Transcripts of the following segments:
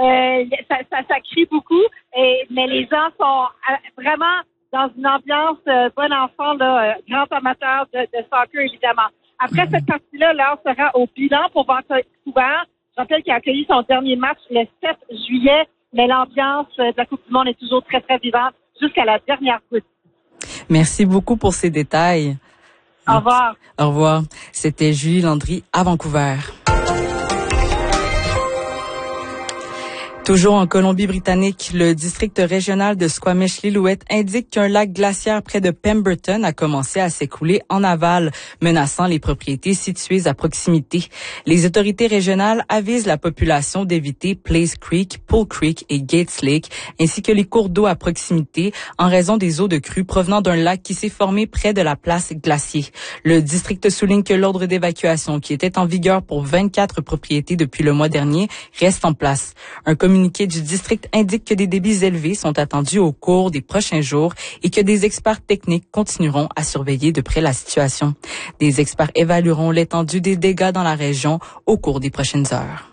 Ça crie beaucoup, mais les gens sont vraiment dans une ambiance bon enfant, là, grand amateur de soccer, évidemment. Après cette partie-là, l'heure sera au bilan pour Vancouver. Je rappelle qu'il a accueilli son dernier match le 7 juillet, mais l'ambiance de la Coupe du Monde est toujours très, très vivante jusqu'à la dernière goutte. Merci beaucoup pour ces détails. Au revoir. Au revoir. C'était Julie Landry à Vancouver. Toujours en Colombie-Britannique, le district régional de Squamish-Lillooet indique qu'un lac glaciaire près de Pemberton a commencé à s'écouler en aval, menaçant les propriétés situées à proximité. Les autorités régionales avisent la population d'éviter Place Creek, Pool Creek et Gates Lake, ainsi que les cours d'eau à proximité en raison des eaux de crue provenant d'un lac qui s'est formé près de la place Glacier. Le district souligne que l'ordre d'évacuation qui était en vigueur pour 24 propriétés depuis le mois dernier reste en place. Un communiqué du district indique que des débits élevés sont attendus au cours des prochains jours et que des experts techniques continueront à surveiller de près la situation. Des experts évalueront l'étendue des dégâts dans la région au cours des prochaines heures.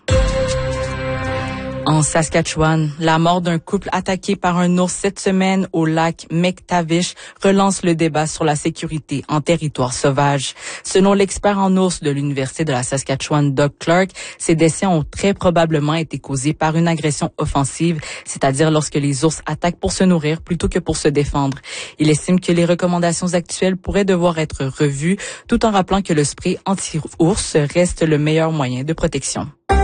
En Saskatchewan, la mort d'un couple attaqué par un ours cette semaine au lac McTavish relance le débat sur la sécurité en territoire sauvage. Selon l'expert en ours de l'Université de la Saskatchewan, Doug Clark, ces décès ont très probablement été causés par une agression offensive, c'est-à-dire lorsque les ours attaquent pour se nourrir plutôt que pour se défendre. Il estime que les recommandations actuelles pourraient devoir être revues, tout en rappelant que le spray anti-ours reste le meilleur moyen de protection.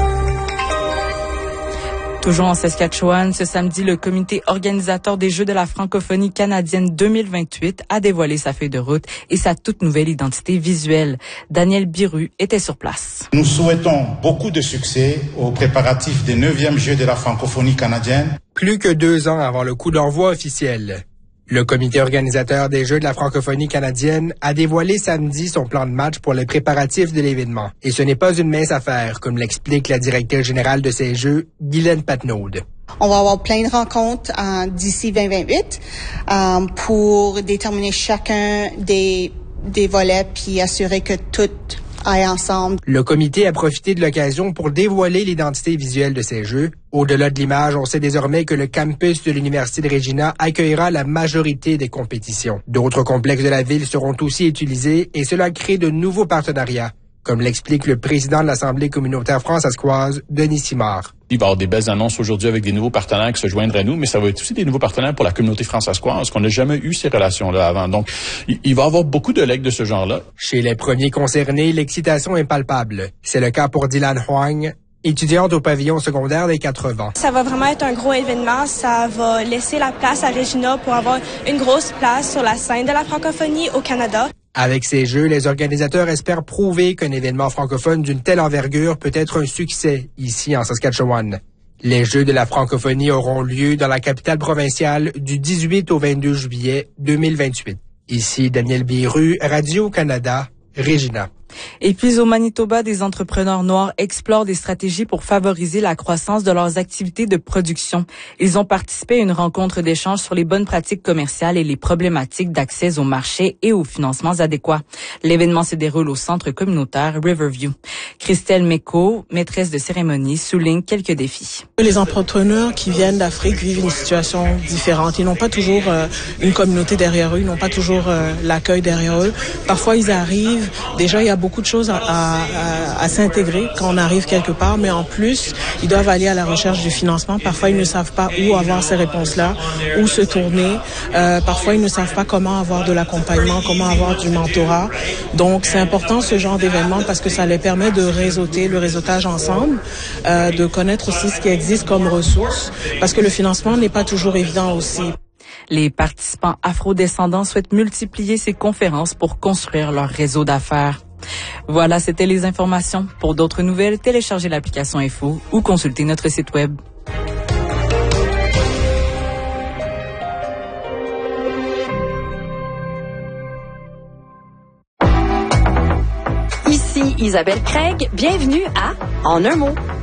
Toujours en Saskatchewan, ce samedi, le comité organisateur des Jeux de la francophonie canadienne 2028 a dévoilé sa feuille de route et sa toute nouvelle identité visuelle. Daniel Biru était sur place. Nous souhaitons beaucoup de succès aux préparatifs des 9e Jeux de la francophonie canadienne. Plus que 2 ans avant le coup d'envoi officiel, le comité organisateur des Jeux de la francophonie canadienne a dévoilé samedi son plan de match pour les préparatifs de l'événement. Et ce n'est pas une mince affaire, comme l'explique la directrice générale de ces Jeux, Guylaine Patnaud. On va avoir plein de rencontres d'ici 2028 pour déterminer chacun des volets puis assurer que tout aille ensemble. Le comité a profité de l'occasion pour dévoiler l'identité visuelle de ces Jeux. Au-delà de l'image, on sait désormais que le campus de l'Université de Regina accueillera la majorité des compétitions. D'autres complexes de la ville seront aussi utilisés et cela crée de nouveaux partenariats, comme l'explique le président de l'Assemblée communautaire françaiscoise, Denis Simard. Il va y avoir des belles annonces aujourd'hui avec des nouveaux partenaires qui se joindraient à nous, mais ça va être aussi des nouveaux partenaires pour la communauté françaiscoise, qu'on n'a jamais eu ces relations-là avant. Donc, il va y avoir beaucoup de legs de ce genre-là. Chez les premiers concernés, l'excitation est palpable. C'est le cas pour Dylan Huang, étudiante au pavillon secondaire des 80. Ça va vraiment être un gros événement. Ça va laisser la place à Regina pour avoir une grosse place sur la scène de la francophonie au Canada. Avec ces Jeux, les organisateurs espèrent prouver qu'un événement francophone d'une telle envergure peut être un succès ici en Saskatchewan. Les Jeux de la francophonie auront lieu dans la capitale provinciale du 18 au 22 juillet 2028. Ici Daniel Biru, Radio-Canada, Regina. Et puis au Manitoba, des entrepreneurs noirs explorent des stratégies pour favoriser la croissance de leurs activités de production. Ils ont participé à une rencontre d'échange sur les bonnes pratiques commerciales et les problématiques d'accès au marché et aux financements adéquats. L'événement se déroule au centre communautaire Riverview. Christelle Meko, maîtresse de cérémonie, souligne quelques défis. Les entrepreneurs qui viennent d'Afrique vivent une situation différente. Ils n'ont pas toujours une communauté derrière eux, ils n'ont pas toujours l'accueil derrière eux. Parfois, ils arrivent, déjà il y a beaucoup de choses à s'intégrer quand on arrive quelque part, mais en plus, ils doivent aller à la recherche du financement. Parfois, ils ne savent pas où avoir ces réponses-là, où se tourner. Parfois, ils ne savent pas comment avoir de l'accompagnement, comment avoir du mentorat. Donc, c'est important ce genre d'événement parce que ça les permet de réseauter, le réseautage ensemble, de connaître aussi ce qui existe comme ressources, parce que le financement n'est pas toujours évident aussi. Les participants afrodescendants souhaitent multiplier ces conférences pour construire leur réseau d'affaires. Voilà, c'était les informations. Pour d'autres nouvelles, téléchargez l'application Info ou consultez notre site web. Ici Isabelle Craig, bienvenue à En un mot.